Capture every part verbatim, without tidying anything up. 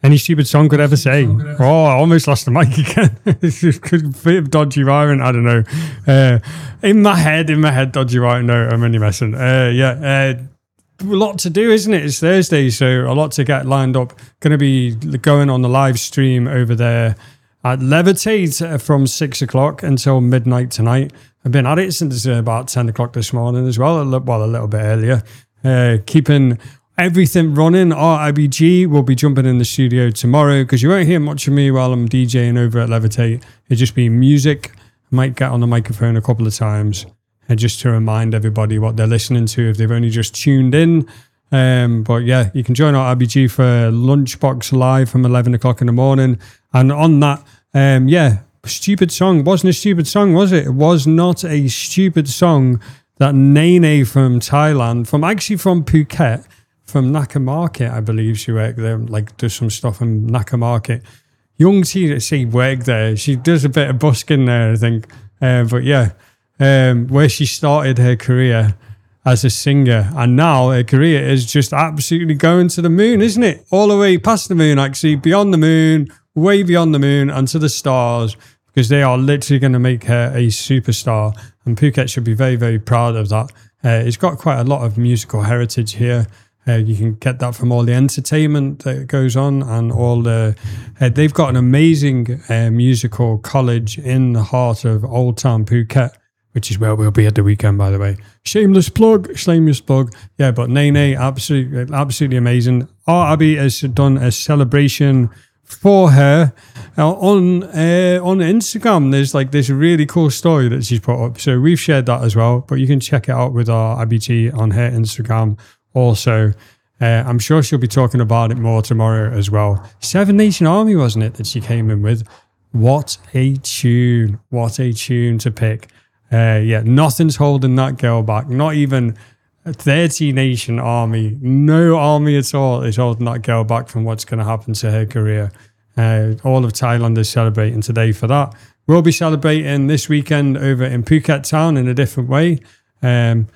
Any stupid song could ever say. Oh, I almost lost the mic again. It's just a bit of dodgy wiring. I don't know. Uh, in my head, in my head, dodgy wiring. No, I'm only messing. Uh, yeah, uh, a lot to do, isn't it? It's Thursday, so a lot to get lined up. Going to be going on the live stream over there at Levitate from six o'clock until midnight tonight. I've been at it since uh, about ten o'clock this morning as well. A little, well, a little bit earlier. Uh, keeping everything running. R I B G will be jumping in the studio tomorrow because you won't hear much of me while I'm DJing over at Levitate. It'll just be music. I might get on the microphone a couple of times and just to remind everybody what they're listening to if they've only just tuned in. Um, but yeah, you can join R I B G for Lunchbox Live from eleven o'clock in the morning. And on that, um, yeah, stupid song. Wasn't a stupid song, was it? It was not a stupid song that Nene from Thailand, from actually from Phuket, from Naka Market, I believe she worked there, like does some stuff in Naka Market. Young T C worked there. She does a bit of busking there, I think. Uh, but yeah, um, where she started her career as a singer. And now her career is just absolutely going to the moon, isn't it? All the way past the moon, actually, beyond the moon, way beyond the moon and to the stars, because they are literally going to make her a superstar. And Phuket should be very, very proud of that. Uh, it's got quite a lot of musical heritage here. Uh, you can get that from all the entertainment that goes on and all the... Uh, they've got an amazing uh, musical college in the heart of Old Town Phuket, which is where we'll be at the weekend, by the way. Shameless plug, shameless plug. Yeah, but Nene, absolutely, absolutely amazing. R I B has done a celebration for her uh, on uh, on Instagram. There's like this really cool story that she's put up. So we've shared that as well, but you can check it out with our I B G on her Instagram. Also, uh, I'm sure she'll be talking about it more tomorrow as well. Seven Nation Army, wasn't it, that she came in with? What a tune. What a tune to pick. Uh, yeah, nothing's holding that girl back. Not even thirty Nation Army. No army at all is holding that girl back from what's going to happen to her career. Uh, all of Thailand is celebrating today for that. We'll be celebrating this weekend over in Phuket Town in a different way. Um,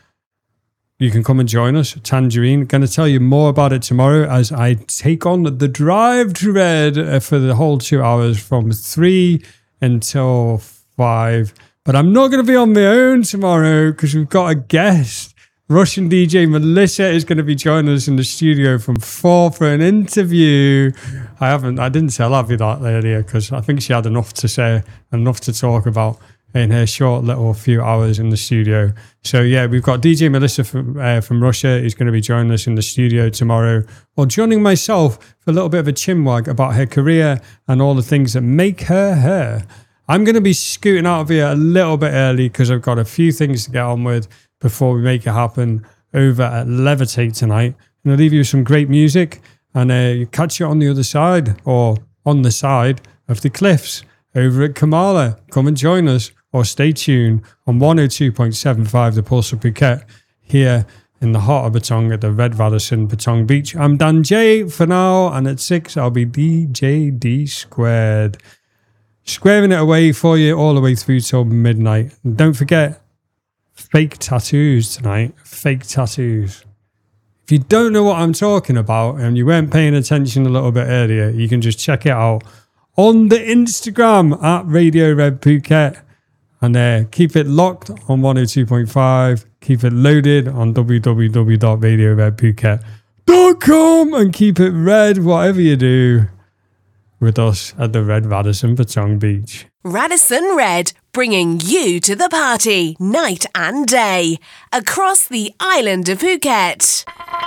You can come and join us, Tangerine. Going to tell you more about it tomorrow as I take on the drive to Red for the whole two hours from three until five. But I'm not going to be on my own tomorrow because we've got a guest. Russian D J Melissa is going to be joining us in the studio from four for an interview. I haven't, I didn't tell Abby that earlier because I think she had enough to say, enough to talk about in her short little few hours in the studio. So yeah, we've got D J Melissa from, uh, from Russia who's going to be joining us in the studio tomorrow, or joining myself for a little bit of a chinwag about her career and all the things that make her her. I'm going to be scooting out of here a little bit early because I've got a few things to get on with before we make it happen over at Levitate tonight. And I'll leave you with some great music and uh, catch you on the other side or on the side of the cliffs over at Kamala. Come and join us, or stay tuned on one oh two point seven five The Pulse of Phuket here in the heart of Patong at the Red Radisson Patong Beach. I'm Dan J for now, and at six I'll be D J D Squared, squaring it away for you all the way through till midnight. And don't forget, fake tattoos tonight. Fake tattoos. If you don't know what I'm talking about and you weren't paying attention a little bit earlier, you can just check it out on the Instagram at Radio Red Phuket. And uh, keep it locked on one oh two point five. Keep it loaded on w w w dot radio red phuket dot com. And keep it red, whatever you do, with us at the Red Radisson Patong Beach. Radisson Red, bringing you to the party night and day across the island of Phuket.